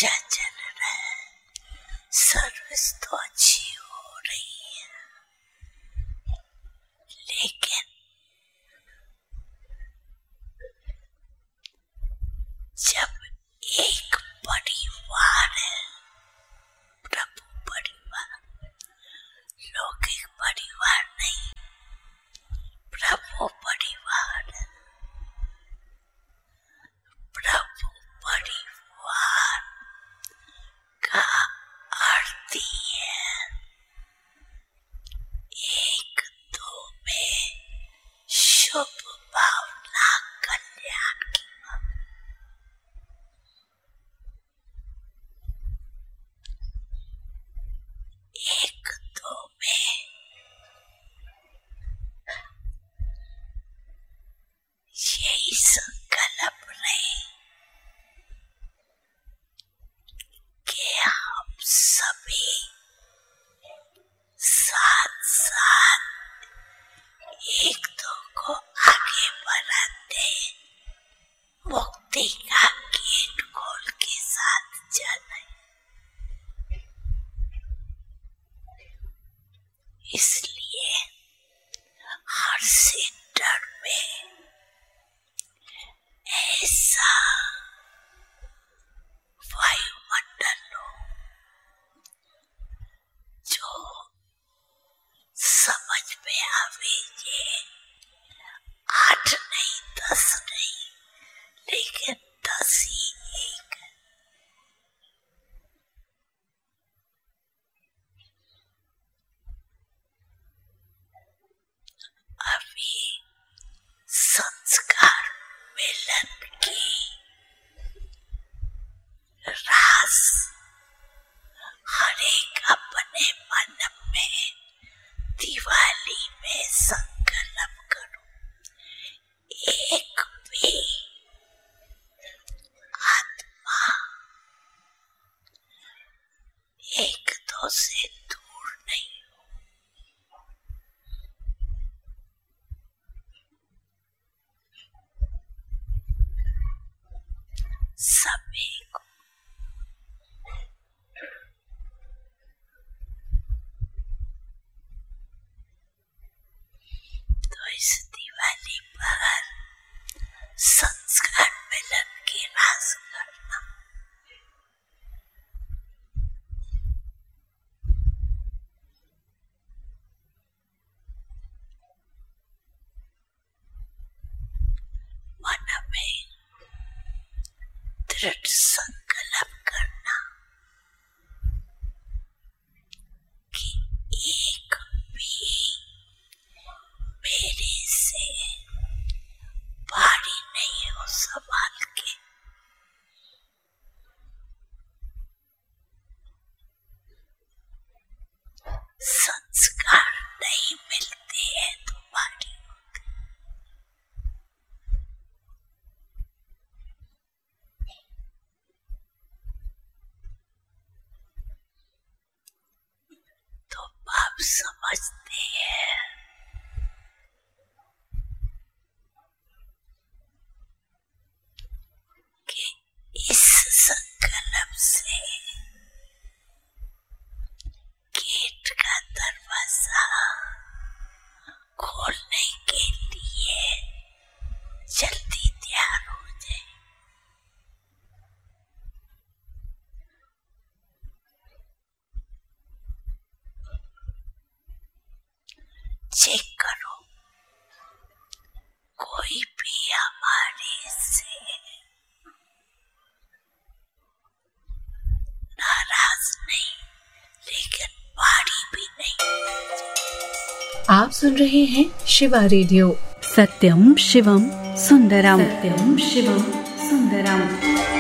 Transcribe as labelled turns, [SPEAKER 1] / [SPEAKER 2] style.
[SPEAKER 1] अच्छा चल रहा है, सर्विस तो अच्छी हो रही है, लेकिन जब एक परिवार है, प्रभु परिवार, लौकिक परिवार नहीं, प्रभु परिवार, प्रभु परिवार का अर्थ है एक दो में शुभ भावना कल्याण की। एक दो में यही संकल्प रहे कि हम सभी साथ साथ एक दो को आगे बढ़ाते मुक्ति का गेट खोल के साथ चले। इसलिए हर सेंटर में ऐसा वायुमंडल हो जो समझ में आवे, ये 8 नहीं 10 नहीं, लेकिन 10 ही एक। अभी संस्कार मिलन की रास हर एक अपने मन में दिवाली में संकल्प करो, एक भी आत्मा एक दो से दूर नहीं हो। सभी को तो इस दिवाली पर संस्कार मिलन की रास करना। मन में दृढ़ संकल्प करना कि एक भी मेरे से भारी नहीं हो, संभाल के। संस्कार नहीं मिलते हैं तो भारी होते। तो बाप समझते हैं कि इस संकल्प से गेट का दरवाजा खोलने के लिए जल्दी तैयार हो जाए। चेक करो, कोई भी हमारे से नाराज नहीं, लेकिन भारी भी नहीं।
[SPEAKER 2] आप सुन रहे हैं शिवा रेडियो।
[SPEAKER 3] सत्यम शिवम सुंदरम, सत्यम शिवम सुंदरम।